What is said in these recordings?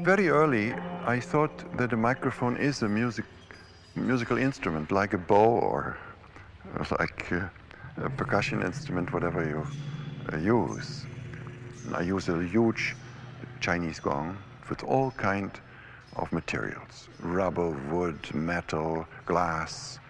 very early, I thought that a microphone is a musical instrument, like a bow or like a percussion instrument, whatever you use. I use a huge Chinese gong with all kind of materials: rubber, wood, metal, glass.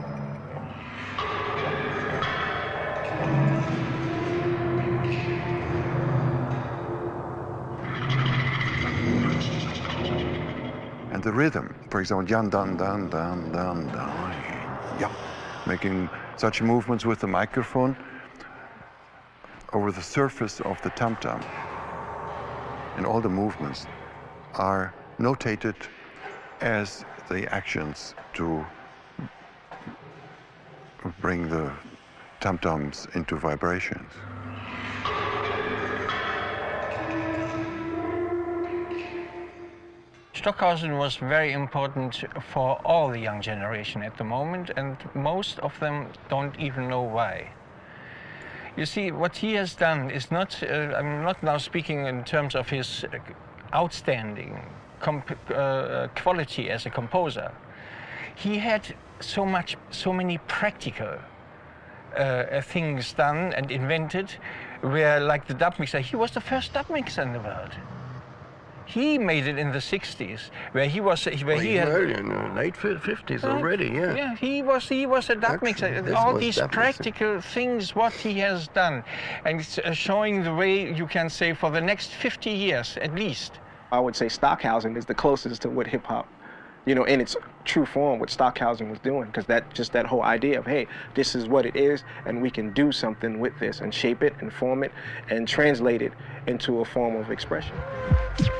And the rhythm, for example, yan dan dan dan dan dan, yeah, making such movements with the microphone over the surface of the tam-tam. And all the movements are notated as the actions to bring the tam-tams into vibrations. Stockhausen was very important for all the young generation at the moment, and most of them don't even know why. You see, what he has done is not, I'm not now speaking in terms of his outstanding quality as a composer. He had so many practical things done and invented, where, like the dub mixer, he was the first dub mixer in the world. He made it in the 60s, where he was, where he had in the late 50s already, yeah. Yeah, he was a dub mixer. All these practical things, what he has done, and it's showing the way, you can say, for the next 50 years at least. I would say Stockhausen is the closest to what hip hop, you know, in its true form, what Stockhausen was doing, because that whole idea of, hey, this is what it is, and we can do something with this and shape it and form it and translate it into a form of expression.